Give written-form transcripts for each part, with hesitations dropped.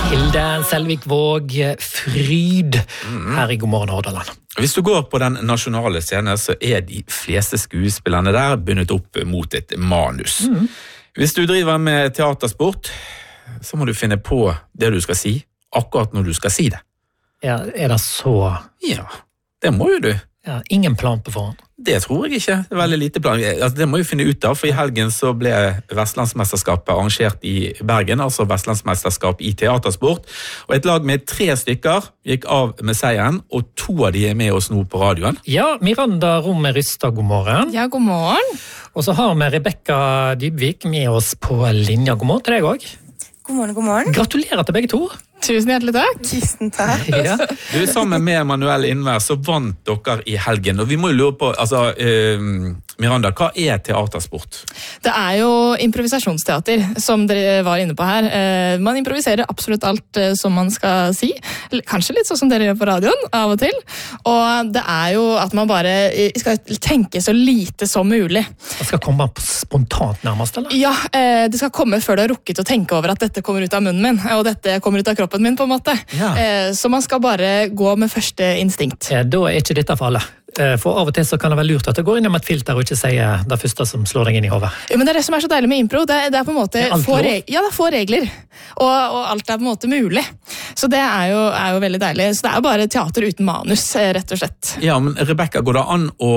Hilde Selvik Våg, Fryd, her i God morgen Hordaland. Hvis du går på den nasjonale scenen, så de fleste skuespillerne der bundet opp mot et manus. Hvis du driver med teatersport, så må du finne på det du skal si, akkurat når du skal si det. Ja, det så? Ja, det må jo du. Ja, ingen plan på forhånd? Det tror jeg ikke. Det veldig lite plan. Altså, det må jeg finne ut av, for i helgen så ble Vestlandsmesterskapet arrangert i Bergen, altså Vestlandsmesterskap i teatersport, og et lag med 3 stykker gikk av med seieren, og 2 av de med oss nå på radioen. Ja, Miranda Romme Rystad, god morgen. Ja, god morgen. Og så har vi Rebecca Dybvik med oss på linja. God morgen til deg også. God morgen, god morgen. Gratulerer til begge 2. Tusen hjertelig takk. Tusen takk. Ja. Du, sammen med Manuel Innvær så vant dere i helgen, og vi må jo lure på, altså, Miranda, hva teatersport? Det jo improvisasjonsteater, som dere var inne på her. Man improviserer absolutt alt som man skal si. Kanskje litt sånn som dere gjør på radioen, av og til. Og det jo at man bare skal tenke så lite som mulig. Det skal komme spontant nærmest, eller? Ja, det skal komme før du har rukket å tenke over at dette kommer ut av munnen min, og dette kommer ut av kroppen min, på en måte. Ja. Så man skal bare gå med første instinkt. Da ikke dette for alle. For av og til så kan det være lurt at det går inn med et filter og ikke sier det første som slår deg inn i hodet. Jo, men det som så deilig med impro, det på en måte få regler, og alt på en måte mulig. Så det jo veldig deilig. Så det bare teater uten manus, rett og slett. Ja, men Rebecca, går det an å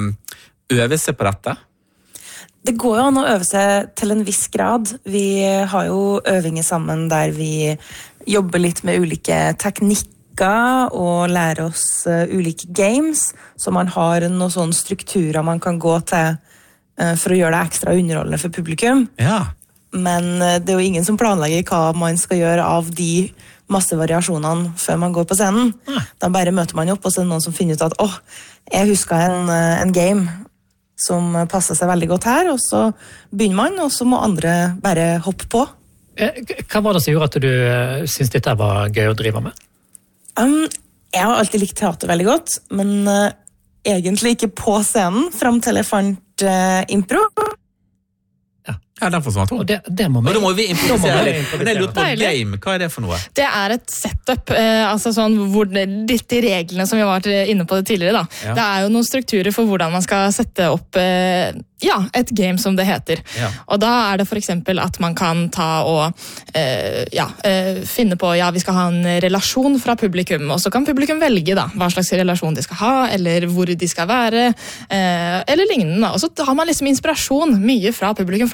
øve seg på dette? Det går jo an å øve seg til en viss grad. Vi har jo øvinger sammen der vi jobber litt med ulike teknikker og lærer oss ulike games, så man har noen sånne strukturer man kan gå til for å gjøre det ekstra underholdende for publikum. Ja. Men det jo ingen som planlegger hva man skal gjøre av de masse variasjonene før man går på scenen. Da bare møter man opp, og så det noen som finner ut at jeg husker en game som passer seg veldig godt her, og så begynner man, og så må andre bare hoppe på. Hva var det som gjorde at du synes dette var gøy å drive med? Jeg har alltid likt teater veldig godt, men egentlig ikke på scenen, frem til jeg fant impro. Ja, derfor forsvant hun. Og det må vi. Og da må vi improvisere litt. Men jeg lurer på Deilig. game, hva det for noe? Det et setup, altså sånn hvor litt de reglene som vi var inne på det tidligere da. Ja. Det jo noen strukturer for hvordan man skal sette opp et game som det heter. Ja. Og da det for eksempel at man kan ta og finne på, vi skal ha en relasjon fra publikum, og så kan publikum velge da, hva slags relasjon de skal ha, eller hvor de skal være, eller lignende. Og så har man liksom inspirasjon mye fra publikum,